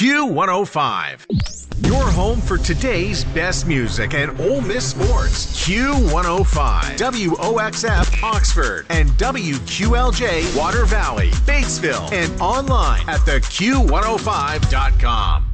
Q105. Your home for today's best music and Ole Miss sports. Q105. WOXF Oxford and WQLJ Water Valley, Batesville, and online at theq105.com.